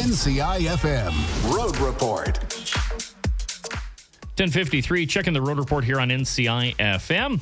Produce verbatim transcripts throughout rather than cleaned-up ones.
N C I F M Road Report. ten fifty-three, checking the road report here on N C I F M.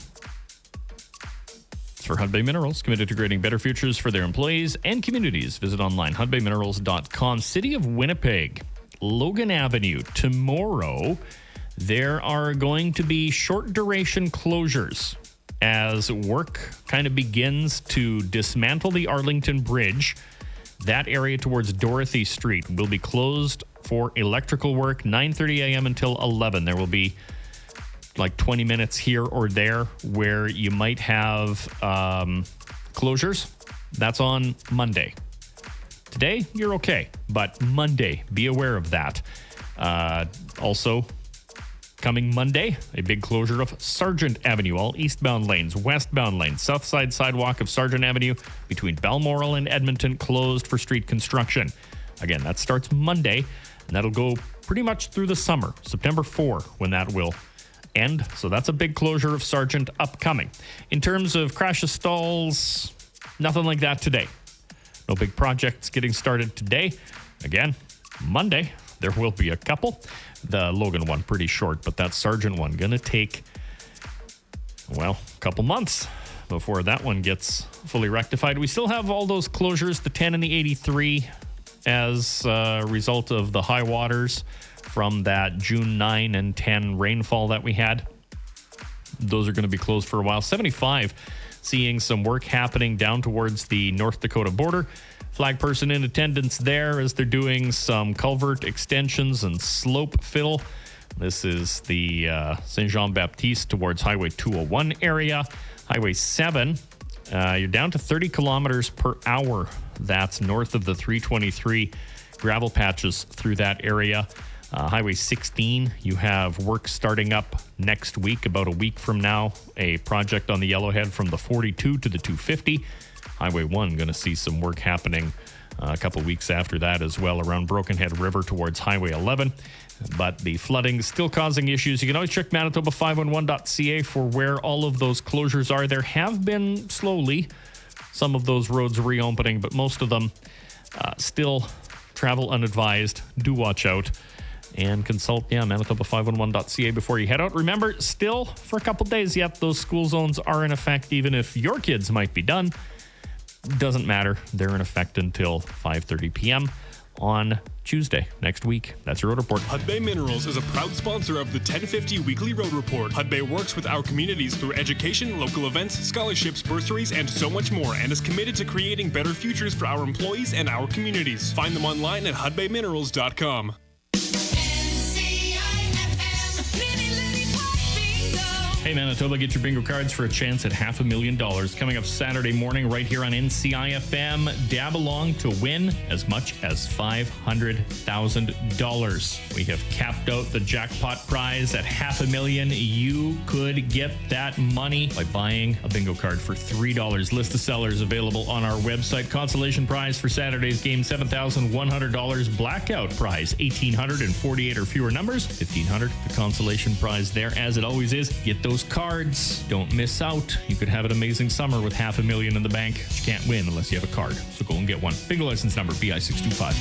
It's for Hudbay Minerals, committed to creating better futures for their employees and communities. Visit online, hudbay minerals dot com. City of Winnipeg, Logan Avenue. Tomorrow, there are going to be short duration closures as work kind of begins to dismantle the Arlington Bridge. That area towards Dorothy Street will be closed for electrical work, nine thirty a.m. until eleven. There will be like twenty minutes here or there where you might have um, closures. That's on Monday. Today, you're okay, but Monday, be aware of that. Uh, also, coming Monday, a big closure of Sargent Avenue, all eastbound lanes, westbound lanes, south side sidewalk of Sargent Avenue between Balmoral and Edmonton closed for street construction. Again, that starts Monday, and that'll go pretty much through the summer, September fourth, when that will end. So that's a big closure of Sargent upcoming. In terms of crashes, stalls, nothing like that today. No big projects getting started today. Again, Monday, there will be a couple. The Logan one, pretty short, but that Sargent one going to take, well, a couple months before that one gets fully rectified. We still have all those closures, the ten and the eighty-three, as a result of the high waters from that June ninth and ten rainfall that we had. Those are going to be closed for a while. seventy-five, seeing some work happening down towards the North Dakota border. Flag person in attendance there as they're doing some culvert extensions and slope fill. This is the uh, Saint Jean Baptiste towards Highway two oh one area. Highway seven, uh, you're down to thirty kilometers per hour. That's north of the three twenty-three. Gravel patches through that area. Uh, Highway sixteen, you have work starting up next week, about a week from now. A project on the Yellowhead from the forty-two to the two fifty. Highway one going to see some work happening uh, a couple weeks after that as well around Broken Head River towards Highway eleven. But the flooding is still causing issues. You can always check Manitoba five one one dot c a for where all of those closures are. There have been slowly some of those roads reopening, but most of them uh, still travel unadvised. Do watch out and consult, yeah, Manitoba five one one dot c a before you head out. Remember, still for a couple days yet, those school zones are in effect, even if your kids might be done. Doesn't matter. They're in effect until five thirty p.m. on Tuesday next week. That's your Road Report. Hudbay Minerals is a proud sponsor of the ten fifty Weekly Road Report. Hudbay works with our communities through education, local events, scholarships, bursaries, and so much more, and is committed to creating better futures for our employees and our communities. Find them online at hudbay minerals dot com. Hey Manitoba, get your bingo cards for a chance at half a million dollars. Coming up Saturday morning right here on N C I F M. Dab along to win as much as five hundred thousand dollars. We have capped out the jackpot prize at half a million. You could get that money by buying a bingo card for three dollars. List of sellers available on our website. Consolation prize for Saturday's game, seven thousand one hundred dollars. Blackout prize, one thousand eight hundred forty-eight or fewer numbers, fifteen hundred dollars. The consolation prize there, as it always is. Get those cards. Don't miss out. You could have an amazing summer with half a million in the bank. You can't win unless you have a card. So go and get one. Bingo license number B I six two five.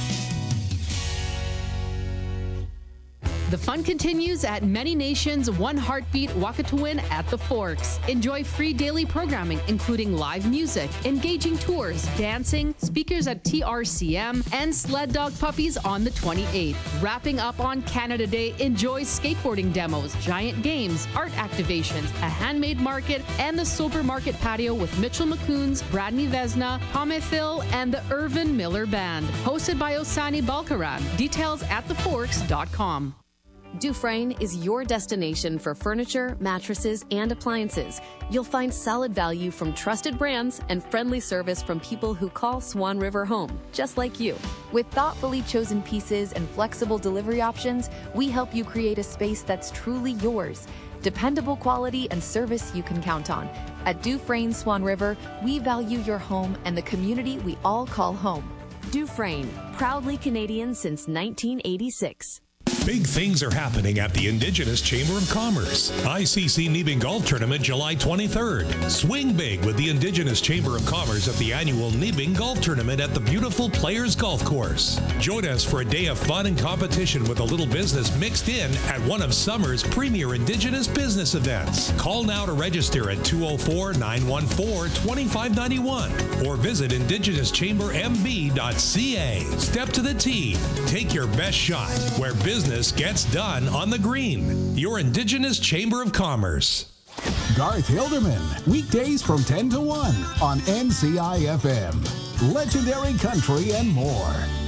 The fun continues at Many Nations One Heartbeat Wakatuwin at the Forks. Enjoy free daily programming, including live music, engaging tours, dancing, speakers at T R C M, and sled dog puppies on the twenty-eighth. Wrapping up on Canada Day, enjoy skateboarding demos, giant games, art activations, a handmade market, and the Sober Market patio with Mitchell McCoons, Bradney Vesna, Hame Phil, and the Irvin Miller Band. Hosted by Osani Balkaran. Details at the forks dot com. Dufresne is your destination for furniture, mattresses, and appliances. You'll find solid value from trusted brands and friendly service from people who call Swan River home, just like you. With thoughtfully chosen pieces and flexible delivery options, we help you create a space that's truly yours. Dependable quality and service you can count on. At Dufresne Swan River, we value your home and the community we all call home. Dufresne, proudly Canadian since nineteen eighty-six. Big things are happening at the Indigenous Chamber of Commerce. I C C Nebeng Golf Tournament July twenty-third. Swing big with the Indigenous Chamber of Commerce at the annual Nebeng Golf Tournament at the beautiful Players Golf Course. Join us for a day of fun and competition with a little business mixed in at one of summer's premier Indigenous business events. Call now to register at two oh four, nine one four, two five nine one or visit indigenous chamber m b dot c a. Step to the tee. Take your best shot where business gets done on the green. Your Indigenous Chamber of Commerce. Garth Hilderman, weekdays from ten to one on N C I F M. Legendary country and more.